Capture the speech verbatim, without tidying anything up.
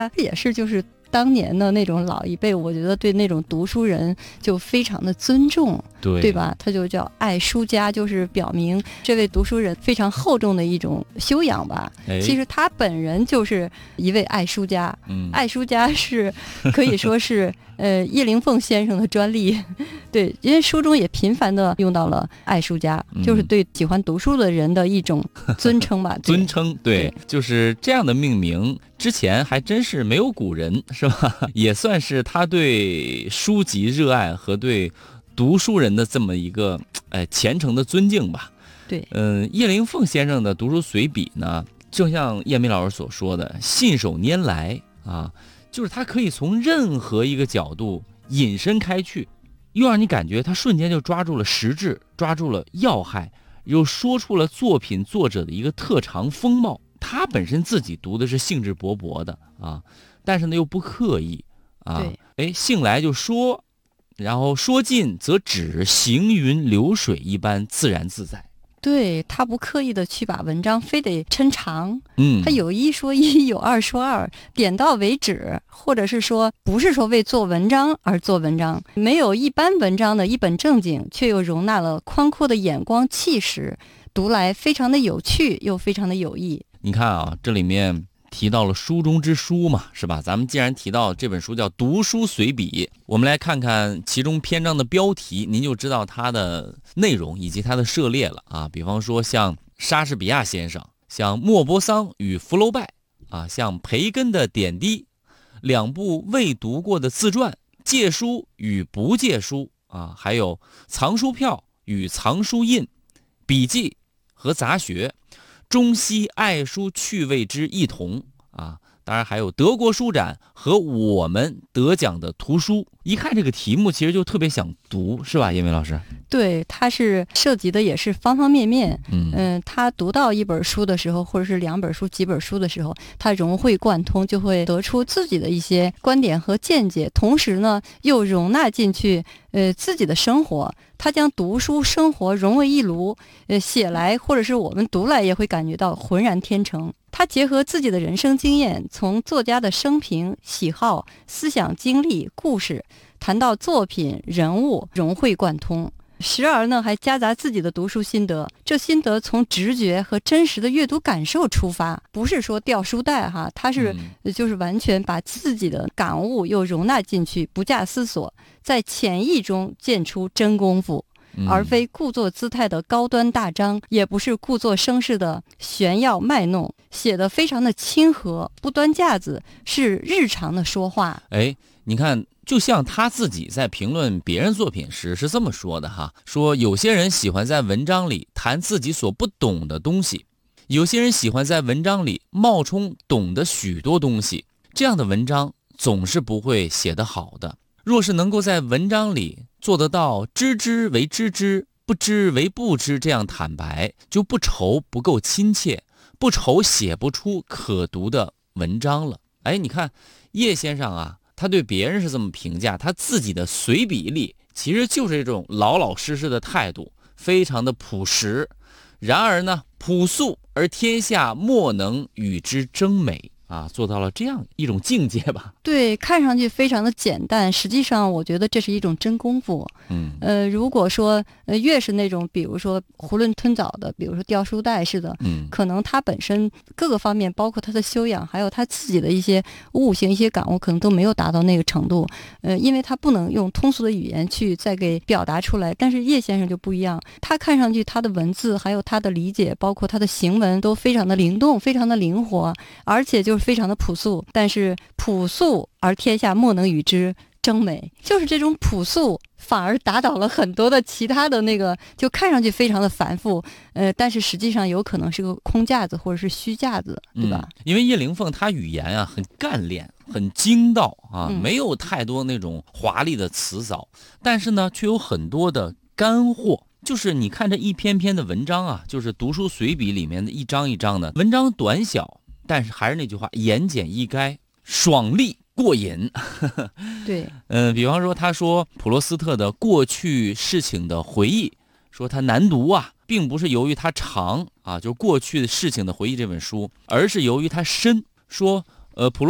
也是就是当年的那种老一辈，我觉得对那种读书人就非常的尊重， 对对吧？他就叫爱书家，就是表明这位读书人非常厚重的一种修养吧。 哎、 其实他本人就是一位爱书家， 嗯， 爱书家是可以说是呃叶灵凤先生的专利。对，因为书中也频繁的用到了爱书家， 嗯、 就是对喜欢读书的人的一种尊称吧。 尊称，对， 对， 就是这样的命名。之前还真是没有古人，是吧？也算是他对书籍热爱和对读书人的这么一个呃虔诚的尊敬吧。 对， 嗯、呃，叶灵凤先生的读书随笔呢，就像叶明老师所说的，信手拈来啊，就是他可以从任何一个角度引申开去，又让你感觉他瞬间就抓住了实质，抓住了要害，又说出了作品作者的一个特长风貌。他本身自己读的是兴致勃勃的啊，但是呢又不刻意啊，哎，兴来就说，然后说尽则止，行云流水一般自然自在。 对，他不刻意的去把文章非得抻长， 嗯， 他有一说一，有二说二，点到为止，或者是说不是说为做文章而做文章，没有一般文章的一本正经，却又容纳了宽阔的眼光气势，读来非常的有趣，又非常的有益。 你看啊，这里面提到了书中之书嘛，是吧？咱们既然提到这本书叫《读书随笔》，我们来看看其中篇章的标题，您就知道它的内容以及它的涉猎了啊。比方说像莎士比亚先生，像莫泊桑与福楼拜啊，像培根的点滴，两部未读过的自传，借书与不借书啊，还有藏书票与藏书印，笔记和杂学，中西爱书趣味之异同啊，当然还有德国书展和我们得奖的图书。一看这个题目，其实就特别想读，是吧，叶梅老师？ 对，他是涉及的也是方方面面。 嗯、 呃、他读到一本书的时候，或者是两本书、几本书的时候，他融会贯通，就会得出自己的一些观点和见解，同时呢，又容纳进去呃自己的生活。他将读书生活融为一炉，呃，写来或者是我们读来也会感觉到浑然天成。他结合自己的人生经验，从作家的生平、喜好、思想经历、故事，谈到作品、人物，融会贯通。时而呢，还夹杂自己的读书心得，这心得从直觉和真实的阅读感受出发，不是说掉书袋哈，他是、嗯、就是完全把自己的感悟又容纳进去，不假思索，在潜意中见出真功夫，而非故作姿态的高端大章，也不是故作声势的炫耀卖弄，写得非常的亲和，不端架子，是日常的说话。 哎，你看，就像他自己在评论别人作品时是这么说的哈，说有些人喜欢在文章里谈自己所不懂的东西，有些人喜欢在文章里冒充懂得许多东西，这样的文章总是不会写得好的。若是能够在文章里做得到知之为知之，不知为不知这样坦白，就不愁不够亲切，不愁写不出可读的文章了。哎，你看叶先生啊，他对别人是这么评价，他自己的随笔里其实就是这种老老实实的态度，非常的朴实。然而呢，朴素而天下莫能与之争美啊，做到了这样一种境界吧。 对，看上去非常的简单，实际上我觉得这是一种真功夫。 嗯， 呃，如果说呃越是那种比如说囫囵吞枣的，比如说掉书袋似的， 嗯， 可能他本身各个方面，包括他的修养，还有他自己的一些悟性、一些感悟，可能都没有达到那个程度。呃，因为他不能用通俗的语言去再给表达出来。但是叶先生就不一样，他看上去他的文字，还有他的理解，包括他的行文，都非常的灵动，非常的灵活，而且就是非常的朴素。但是朴素而天下莫能与之争美，就是这种朴素反而打倒了很多的其他的那个，就看上去非常的繁复，呃，但是实际上有可能是个空架子或者是虚架子，对吧？ 嗯、因为叶灵凤她语言啊很干练，很精到啊、 嗯， 没有太多那种华丽的辞藻，但是呢，却有很多的干货。就是你看这一篇篇的文章啊，就是读书随笔里面的一章一章的文章短小，但是还是那句话，言简意赅，爽利过瘾。 对， 嗯、呃，比方说他说普罗斯特的过去事情的回忆，说他难读啊，并不是由于他长啊，就过去的事情的回忆这本书，而是由于他深。说呃普罗